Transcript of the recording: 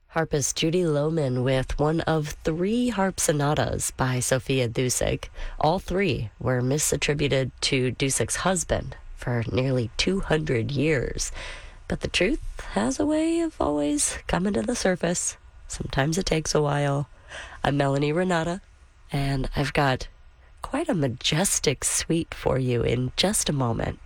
Harpist Judy Lohman with one of three harp sonatas by Sophia Dusick. All three were misattributed to Dusick's husband for nearly 200 years. But the truth has a way of always coming to the surface. Sometimes it takes a while. I'm Melanie Renata, and I've got quite a majestic suite for you in just a moment.